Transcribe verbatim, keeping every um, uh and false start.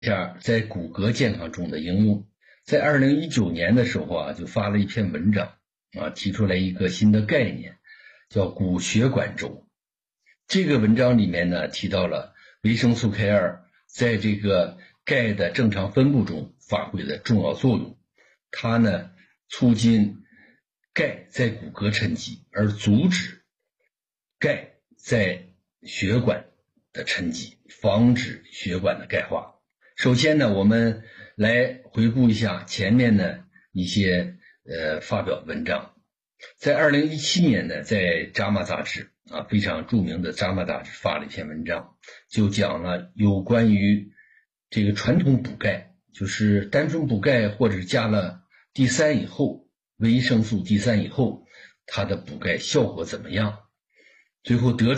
下在骨骼健康中的应用。在二零一九年的时候啊，就发了一篇文章啊，提出来一个新的概念，叫骨血管轴。这个文章里面呢，提到了维生素 K 二 在这个钙的正常分布中发挥的重要作用。它呢，促进钙在骨骼沉积，而阻止钙在血管的沉积，防止血管的钙化。首先呢，我们来回顾一下前面的一些呃发表文章。在二零一七年呢，在《JAMA》杂志啊，非常著名的《JAMA》杂志发了一篇文章，就讲了有关于这个传统补钙，就是单纯补钙或者加了 D 三 以后，维生素 D 三 以后，它的补钙效果怎么样？最后得出